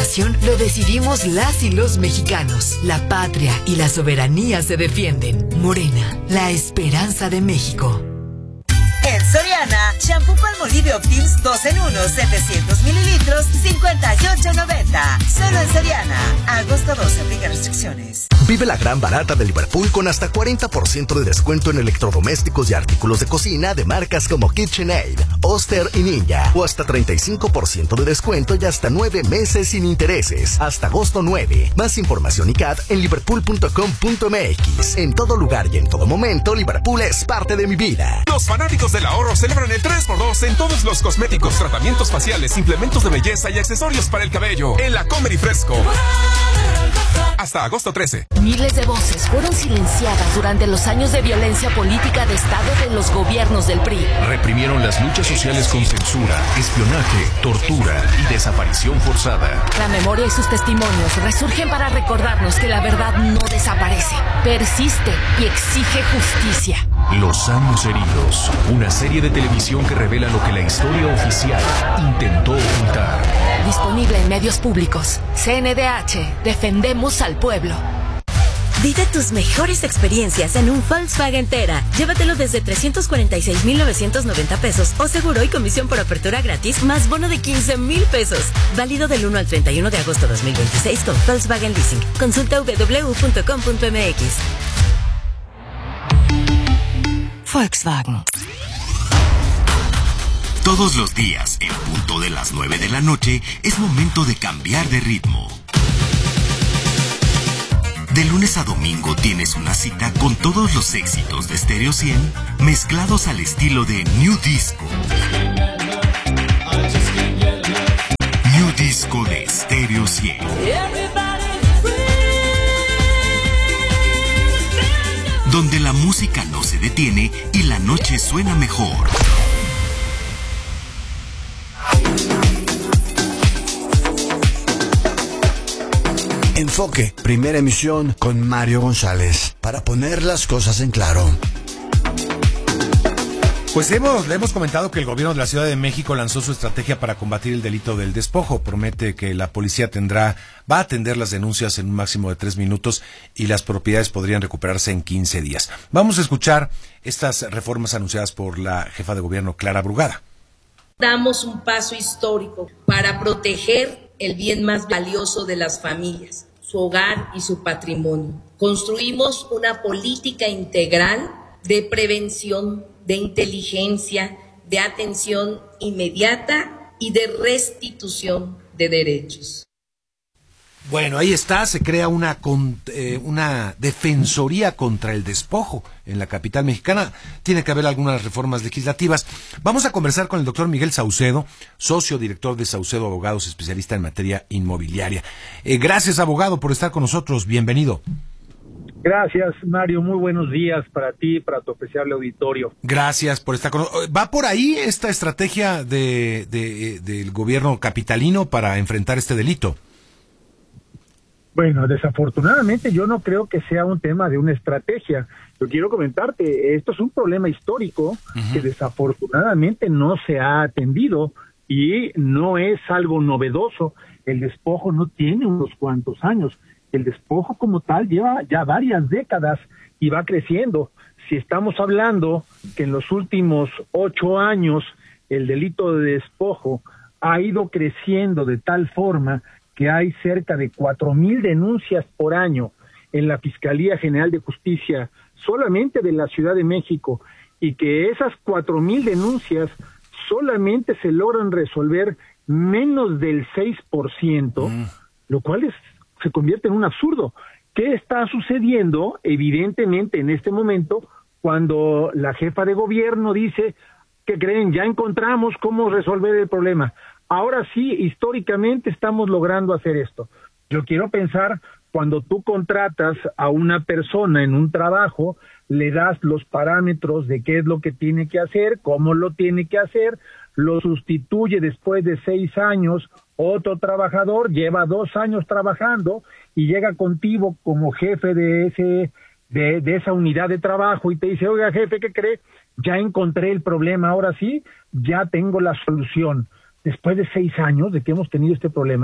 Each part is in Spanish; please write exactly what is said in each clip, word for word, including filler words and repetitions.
educación lo decidimos las y los mexicanos. La patria y la soberanía se defienden. Morena, la esperanza de México. En Soriana, shampoo Palmolive Optims dos en uno, setecientos mililitros, cincuenta y ocho noventa. Solo en Soriana. Agosto doce, aplica restricciones. Vive la gran barata de Liverpool con hasta cuarenta por ciento de descuento en electrodomésticos y artículos de cocina de marcas como KitchenAid, Oster y Ninja. O hasta treinta y cinco por ciento de descuento y hasta nueve meses sin intereses. Hasta agosto nueve. Más información y C A D en liverpool punto com punto m x. En todo lugar y en todo momento, Liverpool es parte de mi vida. Los fanáticos del ahorro celebran el tres por dos en todos los cosméticos, tratamientos faciales, implementos de belleza y accesorios para el cabello. En la Comer y Fresco. Hasta agosto trece. Miles de voces fueron silenciadas durante los años de violencia política de Estado de los gobiernos del P R I. Reprimieron las luchas sociales con censura, espionaje, tortura y desaparición forzada. La memoria y sus testimonios resurgen para recordarnos que la verdad no desaparece, persiste y exige justicia. Los años heridos, una serie de televisión que revela lo que la historia oficial intentó ocultar. Disponible en medios públicos. C N D H, defendemos al pueblo. Vive tus mejores experiencias en un Volkswagen Tera. Llévatelo desde trescientos cuarenta y seis mil novecientos noventa pesos o seguro y comisión por apertura gratis más bono de quince mil pesos. Válido del uno al treinta y uno de agosto de dos mil veintiséis con Volkswagen Leasing. Consulta doble u doble u doble u punto com punto m x. Volkswagen. Todos los días, en punto de las nueve de la noche, es momento de cambiar de ritmo. De lunes a domingo tienes una cita con todos los éxitos de Stereo cien mezclados al estilo de New Disco. New Disco de Stereo cien. Donde la música no se detiene y la noche suena mejor. Enfoque, primera emisión con Mario González, para poner las cosas en claro. Pues hemos, le hemos comentado que el gobierno de la Ciudad de México lanzó su estrategia para combatir el delito del despojo. Promete que la policía tendrá, va a atender las denuncias en un máximo de tres minutos y las propiedades podrían recuperarse en quince días. Vamos a escuchar estas reformas anunciadas por la jefa de gobierno, Clara Brugada. Damos un paso histórico para proteger el bien más valioso de las familias, su hogar y su patrimonio. Construimos una política integral de prevención, de inteligencia, de atención inmediata y de restitución de derechos. Bueno, ahí está, se crea una, con, eh, una defensoría contra el despojo en la capital mexicana. Tiene que haber algunas reformas legislativas. Vamos a conversar con el doctor Miguel Saucedo, socio director de Saucedo Abogados, especialista en materia inmobiliaria. Eh, gracias, abogado, por estar con nosotros. Bienvenido. Gracias, Mario. Muy buenos días para ti y para tu apreciable auditorio. Gracias por estar con nosotros. ¿Va por ahí esta estrategia de, de, del gobierno capitalino para enfrentar este delito? Bueno, desafortunadamente yo no creo que sea un tema de una estrategia. Yo quiero comentarte, esto es un problema histórico uh-huh. que desafortunadamente no se ha atendido y no es algo novedoso. El despojo no tiene unos cuantos años. El despojo como tal lleva ya varias décadas y va creciendo. Si estamos hablando que en los últimos ocho años el delito de despojo ha ido creciendo de tal forma que hay cerca de cuatro mil denuncias por año en la Fiscalía General de Justicia solamente de la Ciudad de México y que esas cuatro mil denuncias solamente se logran resolver menos del seis por ciento, mm. lo cual es, se convierte en un absurdo. ¿Qué está sucediendo? Evidentemente en este momento cuando la jefa de gobierno dice que creen, ya encontramos cómo resolver el problema. Ahora sí, históricamente estamos logrando hacer esto. Yo quiero pensar, cuando tú contratas a una persona en un trabajo, le das los parámetros de qué es lo que tiene que hacer, cómo lo tiene que hacer, lo sustituye después de seis años, otro trabajador lleva dos años trabajando y llega contigo como jefe de ese de, de esa unidad de trabajo y te dice, oiga jefe, ¿qué cree? Ya encontré el problema, ahora sí, ya tengo la solución. Después de seis años de que hemos tenido este problema,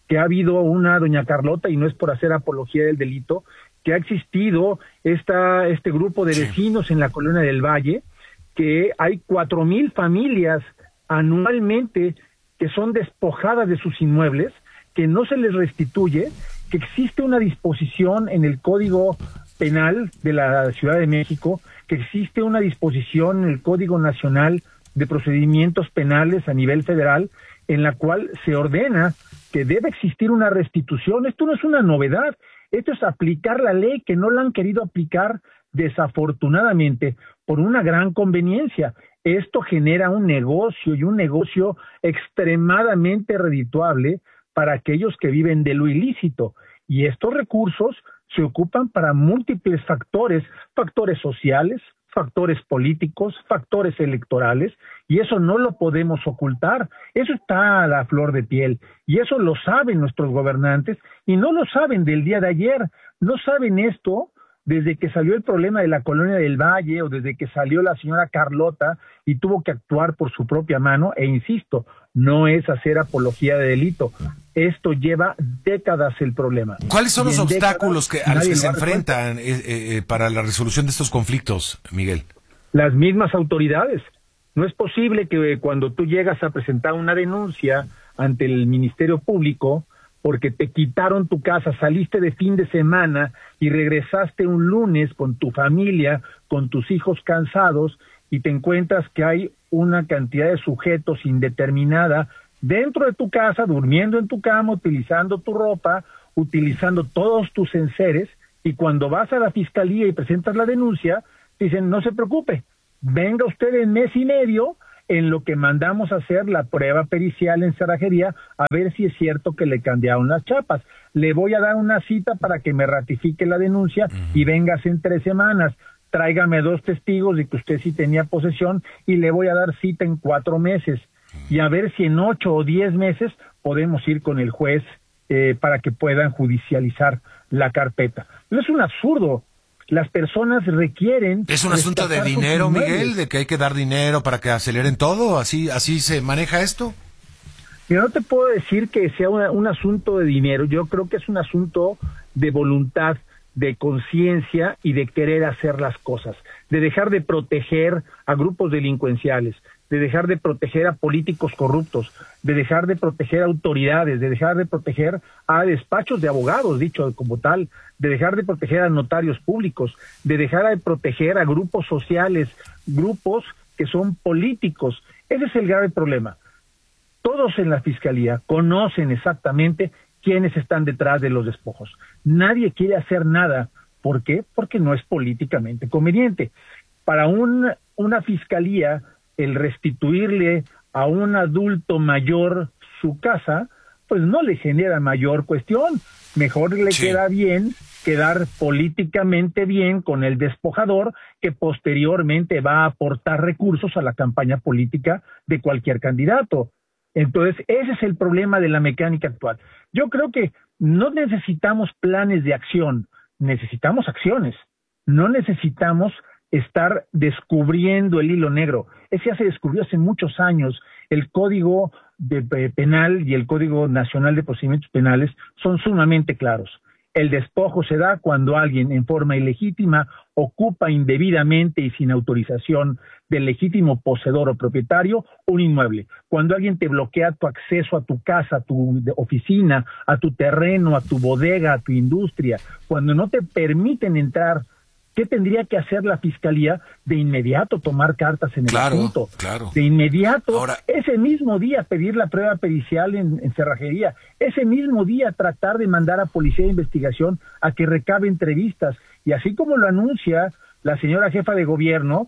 que ha habido una doña Carlota, y no es por hacer apología del delito, que ha existido esta, este grupo de vecinos sí. en la Colonia del Valle, que hay cuatro mil familias anualmente que son despojadas de sus inmuebles, que no se les restituye, que existe una disposición en el Código Penal de la Ciudad de México, que existe una disposición en el Código Nacional de Procedimientos Penales a nivel federal, en la cual se ordena que debe existir una restitución. Esto no es una novedad, esto es aplicar la ley, que no la han querido aplicar desafortunadamente por una gran conveniencia. Esto genera un negocio, y un negocio extremadamente redituable para aquellos que viven de lo ilícito, y estos recursos se ocupan para múltiples factores, factores sociales, factores políticos, factores electorales, y eso no lo podemos ocultar. Eso está a la flor de piel, y eso lo saben nuestros gobernantes, y no lo saben del día de ayer, no saben esto desde que salió el problema de la Colonia del Valle, o desde que salió la señora Carlota y tuvo que actuar por su propia mano. E insisto, no es hacer apología de delito, esto lleva décadas el problema. ¿Cuáles son los obstáculos que, a los que se lo enfrentan eh, eh, para la resolución de estos conflictos, Miguel? Las mismas autoridades. No es posible que cuando tú llegas a presentar una denuncia ante el Ministerio Público porque te quitaron tu casa, saliste de fin de semana y regresaste un lunes con tu familia, con tus hijos cansados, y te encuentras que hay una cantidad de sujetos indeterminada dentro de tu casa, durmiendo en tu cama, utilizando tu ropa, utilizando todos tus enseres, y cuando vas a la fiscalía y presentas la denuncia, dicen, no se preocupe, venga usted en mes y medio, en lo que mandamos a hacer la prueba pericial en cerrajería, a ver si es cierto que le cambiaron las chapas. Le voy a dar una cita para que me ratifique la denuncia y vengas en tres semanas. Tráigame dos testigos de que usted sí tenía posesión y le voy a dar cita en cuatro meses. Y a ver si en ocho o diez meses podemos ir con el juez eh, para que puedan judicializar la carpeta. Pero es un absurdo. Las personas requieren... ¿Es un asunto de dinero, Miguel? ¿De que hay que dar dinero para que aceleren todo? ¿Así así se maneja esto? Mira, no te puedo decir que sea una, un asunto de dinero. Yo creo que es un asunto de voluntad, de conciencia y de querer hacer las cosas. De dejar de proteger a grupos delincuenciales, de dejar de proteger a políticos corruptos, de dejar de proteger a autoridades, de dejar de proteger a despachos de abogados, dicho como tal, de dejar de proteger a notarios públicos, de dejar de proteger a grupos sociales, grupos que son políticos. Ese es el grave problema. Todos en la Fiscalía conocen exactamente quiénes están detrás de los despojos. Nadie quiere hacer nada. ¿Por qué? Porque no es políticamente conveniente. Para un, una Fiscalía, el restituirle a un adulto mayor su casa, pues no le genera mayor cuestión. Mejor le sí. queda bien quedar políticamente bien con el despojador, que posteriormente va a aportar recursos a la campaña política de cualquier candidato. Entonces, ese es el problema de la mecánica actual. Yo creo que no necesitamos planes de acción, necesitamos acciones. No necesitamos estar descubriendo el hilo negro. Ese ya se descubrió hace muchos años. El Código de, de Penal y el Código Nacional de Procedimientos Penales son sumamente claros. El despojo se da cuando alguien en forma ilegítima ocupa indebidamente y sin autorización del legítimo poseedor o propietario un inmueble. Cuando alguien te bloquea tu acceso a tu casa, a tu oficina, a tu terreno, a tu bodega, a tu industria, cuando no te permiten entrar. ¿Qué tendría que hacer la Fiscalía? De inmediato tomar cartas en el claro, asunto. Claro. De inmediato, Ahora, ese mismo día pedir la prueba pericial en, en cerrajería. Ese mismo día tratar de mandar a Policía de Investigación a que recabe entrevistas. Y así como lo anuncia la señora jefa de gobierno,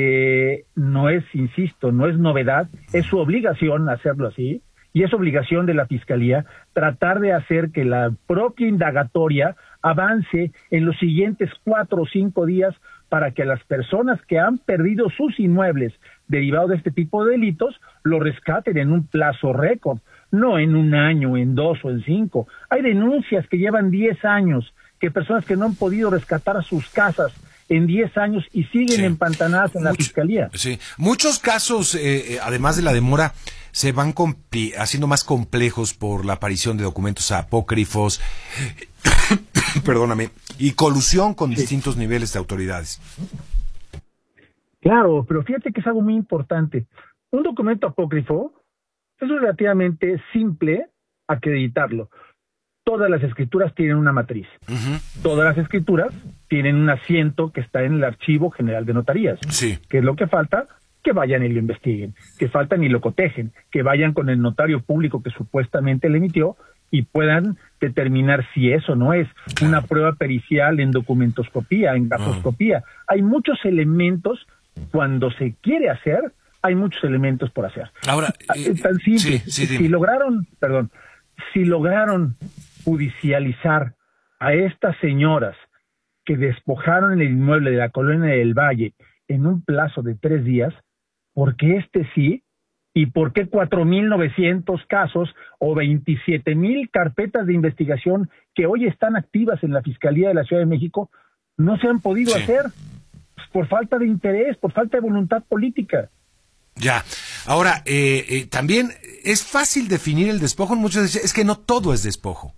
que no es, insisto, no es novedad, es su obligación hacerlo así, y es obligación de la Fiscalía tratar de hacer que la propia indagatoria avance en los siguientes cuatro o cinco días para que las personas que han perdido sus inmuebles derivados de este tipo de delitos lo rescaten en un plazo récord, no en un año, en dos o en cinco. Hay denuncias que llevan diez años, que personas que no han podido rescatar sus casas en diez años y siguen sí. empantanadas en Mucho, la Fiscalía. Sí, muchos casos, eh, además de la demora, se van haciendo más complejos por la aparición de documentos apócrifos, perdóname, y colusión con sí. distintos niveles de autoridades. Claro, pero fíjate que es algo muy importante. Un documento apócrifo es relativamente simple acreditarlo. Todas las escrituras tienen una matriz. Uh-huh. Todas las escrituras tienen un asiento que está en el Archivo General de Notarías. Sí. ¿Qué es lo que falta? Que vayan y lo investiguen, que faltan y lo cotejen, que vayan con el notario público que supuestamente le emitió y puedan determinar si eso no es claro. una prueba pericial en documentoscopía, en grafoscopía. Uh-huh. Hay muchos elementos, cuando se quiere hacer, hay muchos elementos por hacer. Ahora, eh, tan simple, sí, sí, si lograron, perdón, si lograron judicializar a estas señoras que despojaron el inmueble de la Colonia del Valle en un plazo de tres días, ¿por qué este sí? ¿Y por qué cuatro mil novecientos casos o veintisiete mil carpetas de investigación que hoy están activas en la Fiscalía de la Ciudad de México no se han podido sí. hacer? Pues por falta de interés, por falta de voluntad política. Ya. Ahora, eh, eh, también es fácil definir el despojo. Muchos dicen, es que no todo es despojo.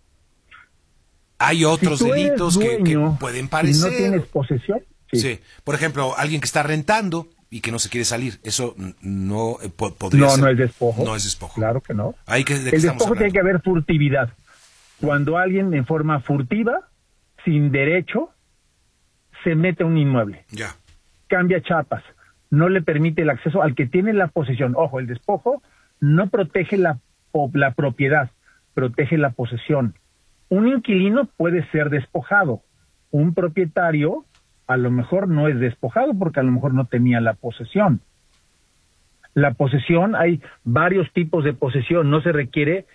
Hay otros si delitos dueño, que, que pueden parecer. ¿No tienes posesión? Sí. sí. Por ejemplo, alguien que está rentando y que no se quiere salir. Eso no eh, po- podría no, ser. No, no es despojo. No es despojo. Claro que no. Hay que, ¿de qué el estamos despojo hablando? tiene que haber furtividad. Cuando alguien en forma furtiva, sin derecho, se mete a un inmueble. Ya. Cambia chapas. No le permite el acceso al que tiene la posesión. Ojo, el despojo no protege la, la propiedad, protege la posesión. Un inquilino puede ser despojado. Un propietario a lo mejor no es despojado porque a lo mejor no tenía la posesión. La posesión, hay varios tipos de posesión. No se requiere